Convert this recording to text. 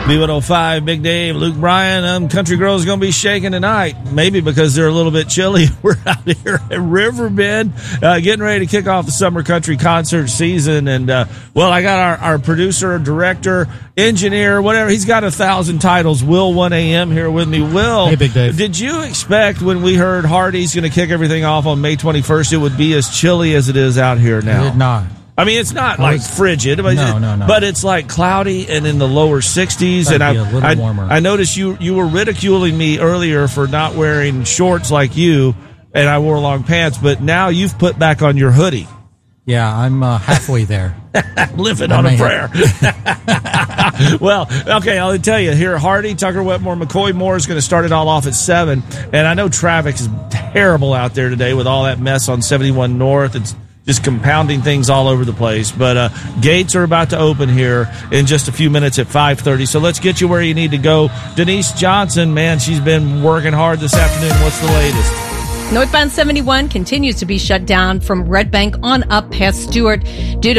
B105, Big Dave, Luke Bryan. Country Girls going to be shaking tonight. Maybe because they're a little bit chilly. We're out here at Riverbend, getting ready to kick off the summer country concert season. And, well, I got our producer, director, engineer, whatever. He's got 1,000 titles. Will 1AM here with me. Will, hey, Big Dave. Did you expect when we heard Hardy's going to kick everything off on May 21st, it would be as chilly as it is out here now? I did not. I mean, it's not like frigid, no. But it's like cloudy and in the lower 60s. And a little warmer. I noticed you were ridiculing me earlier for not wearing shorts like you, and I wore long pants. But now you've put back on your hoodie. Yeah, I'm halfway there. Living on a prayer. Well, okay, I'll tell you, here at Hardy, Tucker Wetmore, McCoy Moore is going to start it all off at 7. And I know traffic is terrible out there today with all that mess on 71 North. It's just compounding things all over the place. But gates are about to open here in just a few minutes at 5:30. So let's get you where you need to go. Denise Johnson, man, she's been working hard this afternoon. What's the latest? Northbound 71 continues to be shut down from Red Bank on up past Stewart due to